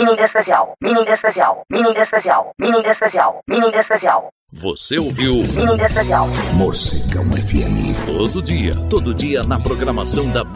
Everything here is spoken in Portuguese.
especial, mini especial, mini especial, mini especial, mini especial. Você ouviu Mini especial. Morcegão FM. Todo dia na programação da